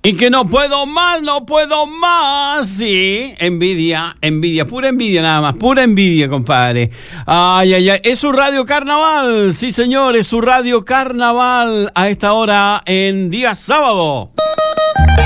Y que no puedo más. Sí, envidia, pura envidia nada más, pura envidia, compadre. Ay, ay, ay, es su Radio Carnaval, sí señor, es su Radio Carnaval a esta hora en día sábado.